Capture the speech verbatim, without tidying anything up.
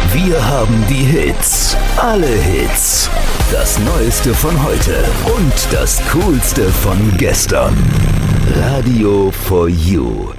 Wir haben die Hits. Alle Hits. Das Neueste von heute und das Coolste von gestern. Radio for You.